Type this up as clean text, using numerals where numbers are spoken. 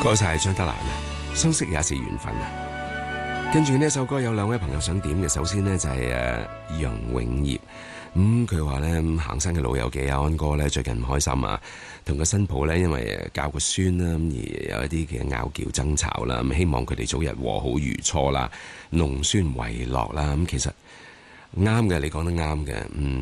該晒張德蘭啊，相識也是緣分啊。跟住呢首歌有兩位朋友想點嘅，首先呢，就係楊永業，佢話呢，行山嘅老友記安哥呢，最近唔開心啊，同個新抱呢，因為教個孫啦，而有一啲嘅拗撬爭吵啦，希望佢哋早日和好如初啦，弄孫為樂啦。其實啱嘅，你講得啱嘅，